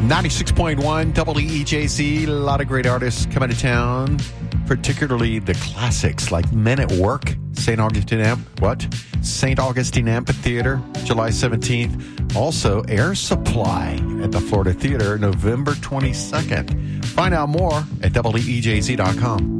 96.1 WEJC. A lot of great artists coming to town, particularly the classics like Men at Work, St. Augustine Amphitheater, July 17th. Also, Air Supply at the Florida Theater, November 22nd. Find out more at WEJC.com.